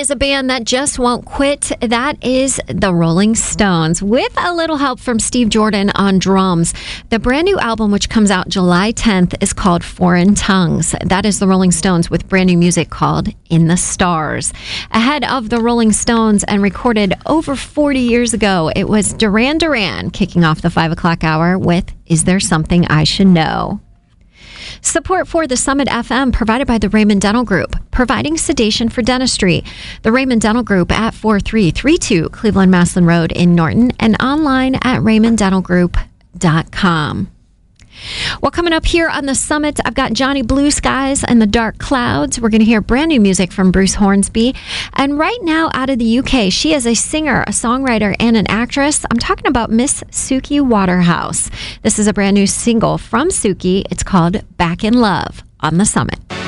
is a band that just won't quit. That is the Rolling Stones, with a little help from Steve Jordan on drums. The brand new album, which comes out July 10th, is called Foreign Tongues. That is the Rolling Stones with brand new music called In the Stars. Ahead of the Rolling Stones and recorded over 40 years ago, it was Duran Duran kicking off the 5 o'clock hour with Is There Something I Should Know? Support for the Summit FM provided by the Raymond Dental Group, providing sedation for dentistry. The Raymond Dental Group at 4332 Cleveland Maslin Road in Norton and online at raymonddentalgroup.com. Well, coming up here on the Summit, I've got Johnny Blue Skies and the Dark Clouds. We're going to hear brand new music from Bruce Hornsby. And right now, out of the UK, she is a singer, a songwriter, and an actress. I'm talking about Miss Suki Waterhouse. This is a brand new single from Suki. It's called Back in Love on the Summit.